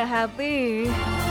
Lara Hati.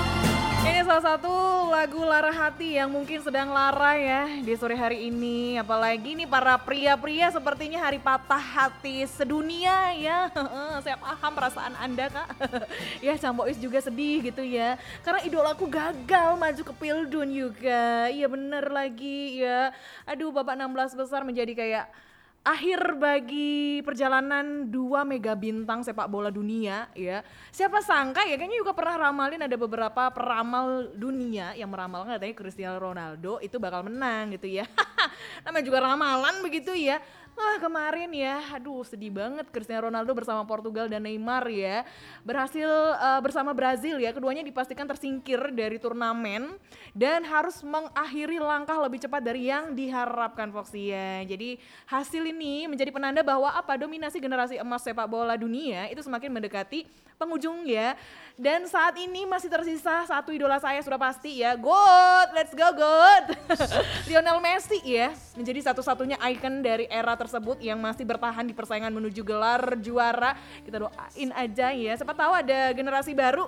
Ini salah satu lagu Lara Hati yang mungkin sedang lara ya di sore hari ini. Apalagi nih para pria-pria sepertinya hari patah hati sedunia ya. Saya paham perasaan Anda Kak. Ya Cambois juga sedih gitu ya. Karena idolaku gagal maju ke Pildun juga. Iya bener lagi ya. Aduh babak 16 besar menjadi kayak akhir bagi perjalanan dua mega bintang sepak bola dunia ya. Siapa sangka ya, kayaknya juga pernah ramalin, ada beberapa peramal dunia yang meramalkan katanya Cristiano Ronaldo itu bakal menang gitu ya. Namanya juga ramalan begitu ya. Wah kemarin ya, aduh sedih banget Cristiano Ronaldo bersama Portugal dan Neymar ya. Berhasil bersama Brazil ya, keduanya dipastikan tersingkir dari turnamen dan harus mengakhiri langkah lebih cepat dari yang diharapkan Foxy ya. Jadi hasil ini menjadi penanda bahwa apa dominasi generasi emas sepak bola dunia itu semakin mendekati penghujung ya. Dan saat ini masih tersisa satu idola saya sudah pasti ya. GOAT, let's go GOAT. Lionel Messi ya, menjadi satu-satunya icon dari era tersebut yang masih bertahan di persaingan menuju gelar juara. Kita doain aja ya, siapa tahu ada generasi baru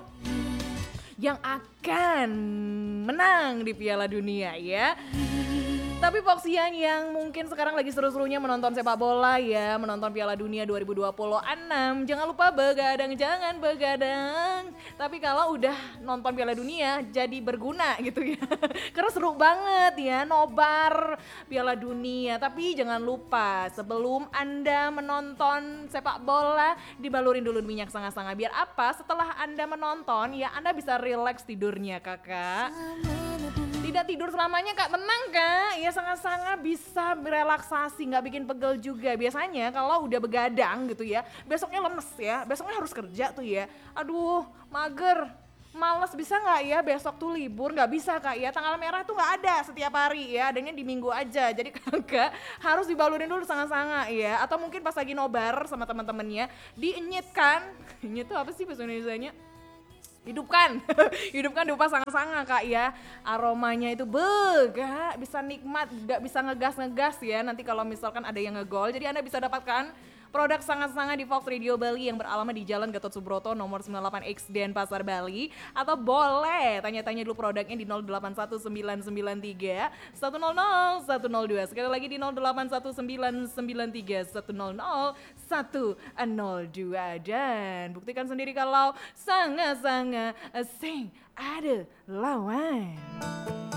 yang akan menang di Piala Dunia ya. Tapi Foxian yang mungkin sekarang lagi seru-serunya menonton sepak bola ya, menonton Piala Dunia 2026. Jangan lupa begadang, jangan begadang. Tapi kalau udah nonton Piala Dunia jadi berguna gitu ya. Karena seru banget ya nobar Piala Dunia. Tapi jangan lupa sebelum Anda menonton sepak bola dibalurin dulu minyak sanga-sanga. Biar apa? Setelah Anda menonton ya Anda bisa relax tidurnya kakak. Tidak tidur selamanya Kak, tenang Kak. Ya sangat-sangat bisa relaksasi, nggak bikin pegel juga. Biasanya kalau udah begadang gitu ya, besoknya lemes ya, besoknya harus kerja tuh ya. Aduh, mager, males, bisa nggak ya besok tuh libur? Nggak bisa Kak ya, tanggal merah tuh nggak ada setiap hari ya, adanya di minggu aja. Jadi Kakak harus dibalurin dulu sangat-sangat ya. Atau mungkin pas lagi nobar sama teman-temannya, dienyitkan. Inyit tuh apa sih bahasa Indonesianya? Hidupkan hidupkan dupa sanga-sanga Kak ya, aromanya itu Kak bisa nikmat, gak bisa ngegas ya nanti kalau misalkan ada yang ngegol. Jadi Anda bisa dapatkan produk sangat-sangat di Fox Radio Bali yang beralamat di Jalan Gatot Subroto nomor 98X Denpasar Bali. Atau boleh tanya-tanya dulu produknya di 081993 100 102. Sekali lagi di 081993 100 102. Dan buktikan sendiri kalau sangat-sangat sing ada lawan.